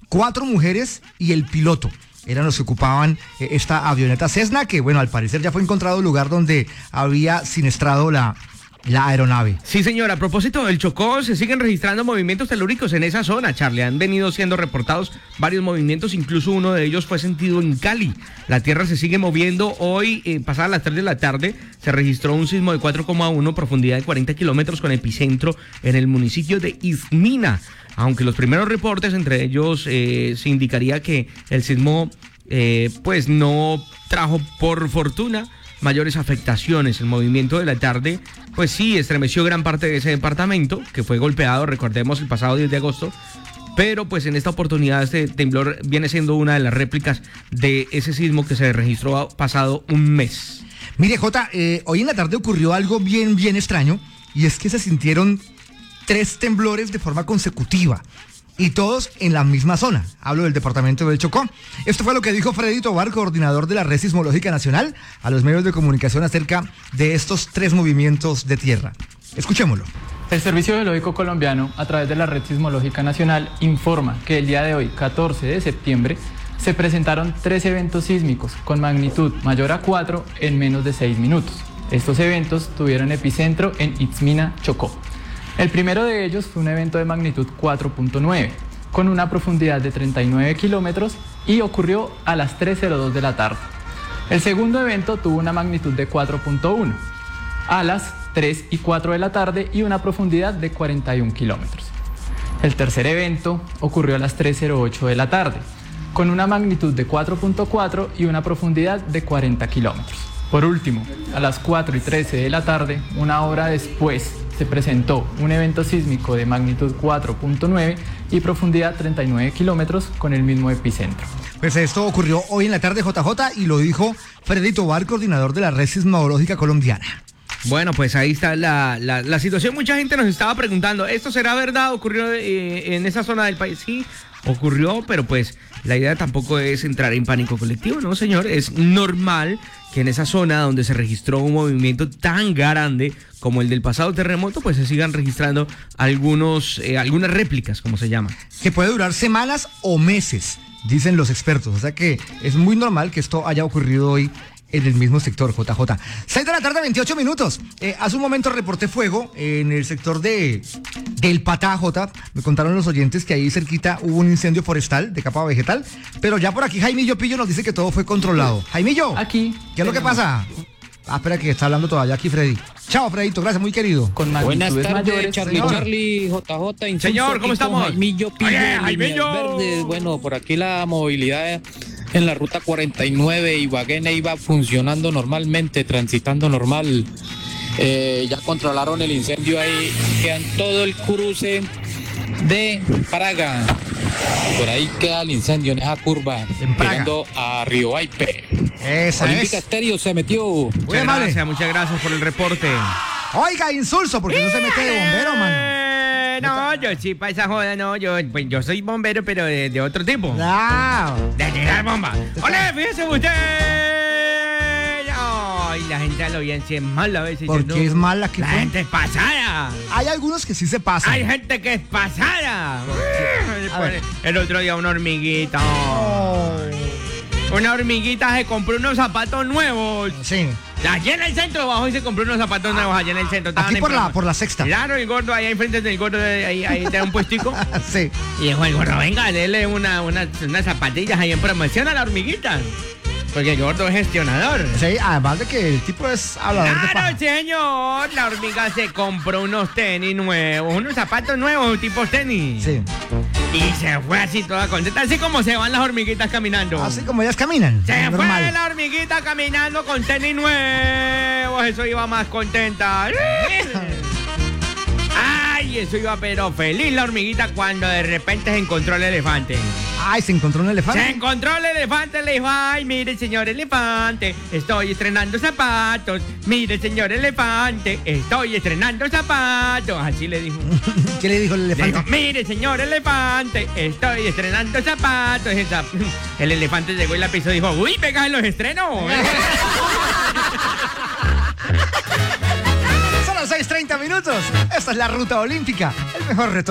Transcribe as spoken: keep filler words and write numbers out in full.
cuatro mujeres y el piloto. Eran los que ocupaban eh, esta avioneta Cessna, que bueno, al parecer ya fue encontrado el lugar donde había siniestrado la, la aeronave. Sí, señor, a propósito del Chocó, se siguen registrando movimientos telúricos en esa zona, Charlie. Han venido siendo reportados varios movimientos, incluso uno de ellos fue sentido en Cali. La tierra se sigue moviendo. Hoy, eh, pasadas las tres de la tarde, se registró un sismo de cuatro coma uno, profundidad de cuarenta kilómetros, con epicentro en el municipio de Izmina. Aunque los primeros reportes, entre ellos, eh, se indicaría que el sismo, eh, pues no trajo, por fortuna, mayores afectaciones. El movimiento de la tarde, pues sí, estremeció gran parte de ese departamento, que fue golpeado, recordemos, el pasado diez de agosto, pero pues en esta oportunidad este temblor viene siendo una de las réplicas de ese sismo que se registró pasado un mes. Mire, Jota, eh, hoy en la tarde ocurrió algo bien, bien extraño, y es que se sintieron tres temblores de forma consecutiva, y todos en la misma zona. Hablo del departamento del Chocó. Esto fue lo que dijo Freddy Tobar, coordinador de la Red Sismológica Nacional, a los medios de comunicación acerca de estos tres movimientos de tierra. Escuchémoslo. El Servicio Geológico Colombiano, a través de la Red Sismológica Nacional, informa que el día de hoy, catorce de septiembre, se presentaron tres eventos sísmicos con magnitud mayor a cuatro en menos de seis minutos. Estos eventos tuvieron epicentro en Izmina, Chocó. El primero de ellos fue un evento de magnitud cuatro punto nueve, con una profundidad de treinta y nueve kilómetros y ocurrió a las tres cero dos de la tarde. El segundo evento tuvo una magnitud de cuatro punto uno, a las tres y cuatro de la tarde y una profundidad de cuarenta y un kilómetros. El tercer evento ocurrió a las tres cero ocho de la tarde, con una magnitud de cuatro punto cuatro y una profundidad de cuarenta kilómetros. Por último, a las cuatro y trece de la tarde, una hora después, se presentó un evento sísmico de magnitud cuatro punto nueve y profundidad treinta y nueve kilómetros con el mismo epicentro. Pues esto ocurrió hoy en la tarde, J J, y lo dijo Freddy Tobar, coordinador de la Red Sismológica Colombiana. Bueno, pues ahí está la, la, la situación. Mucha gente nos estaba preguntando, ¿esto será verdad? ¿Ocurrió eh, en esa zona del país? Sí, ocurrió, pero pues la idea tampoco es entrar en pánico colectivo, ¿no, señor? Es normal que en esa zona donde se registró un movimiento tan grande como el del pasado terremoto, pues se sigan registrando algunos, eh, algunas réplicas, como se llama. Que puede durar semanas o meses, dicen los expertos. O sea que es muy normal que esto haya ocurrido hoy en el mismo sector, J J. seis de la tarde, veintiocho minutos. Eh, hace un momento reporté fuego en el sector de del Patá, J. Me contaron los oyentes que ahí cerquita hubo un incendio forestal de capa vegetal. Pero ya por aquí Jaimillo Pillo nos dice que todo fue controlado. Jaimillo, aquí, ¿qué es lo que pasa? Ah, espera que está hablando todavía aquí Freddy. Chao, Fredito, gracias, muy querido. Con Buenas tardes, mayores, Charlie, señor. Charlie, J J. Insulso, Señor, ¿cómo estamos? Jaimillo Pillo, Oye, Jaimillo. Líneas Verdes. Bueno, por aquí la movilidad en la ruta cuarenta y nueve Ibagué iba funcionando normalmente, transitando normal. Eh, ya controlaron el incendio ahí, quedan todo el cruce de Praga. Por ahí queda el incendio en esa curva, En Praga. llegando a Río Aipe. Esa Olímpica es. Estéreo se metió. Muchas Muy amable. gracias, muchas gracias por el reporte. Oiga, insulso, porque no se mete de bombero, mano. Eh, No, yo sí para esa joda, no, yo, pues yo soy bombero, pero de, de otro tipo. No. De tirar bomba. ¡Ole, fíjese usted! Ay, la gente a lo bien si es mala a veces. ¿Por yo qué no. es mala? ¿Qué La fue? gente es pasada. Hay algunos que sí se pasan. Hay gente que es pasada. A ver. El otro día una hormiguita. Oh. Una hormiguita se compró unos zapatos nuevos. Sí. Allá en el centro bajó y se compró unos zapatos nuevos allá en el centro. Estaban Aquí en por la, promo. por la sexta. Claro, el gordo ahí enfrente del gordo, ahí, ahí te da un puestico. Sí. Y dijo el gordo, venga, dele una, una, unas zapatillas ahí en promoción a la hormiguita. Porque el gordo es gestionador. Sí, además de que el tipo es hablador de paja. Claro, señor. La hormiga se compró unos tenis nuevos, unos zapatos nuevos, tipo tenis. Sí. Y se fue así toda contenta, así como se van las hormiguitas caminando. Así como ellas caminan. Se normal. fue la hormiguita caminando con tenis nuevos. Eso iba más contenta. Ay, eso iba pero feliz la hormiguita cuando de repente se encontró el elefante. Ay, se encontró un elefante. Se encontró el elefante, le dijo, ay, mire, señor elefante, estoy estrenando zapatos. Mire, señor elefante, estoy estrenando zapatos. Así le dijo. ¿Qué le dijo el Le dijo, elefante? mire, señor elefante, estoy estrenando zapatos. El, zap- el elefante llegó y la pisó y dijo, uy, pega en los estrenos. Son las seis treinta minutos. Esta es la ruta olímpica. El mejor retorno.